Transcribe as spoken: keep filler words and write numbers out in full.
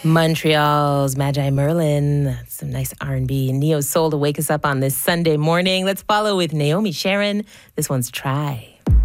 Montreal's Magi Merlin. That's some nice R and B and neo soul to wake us up on this Sunday morning. Let's follow with Naomi Sharon. This one's Try.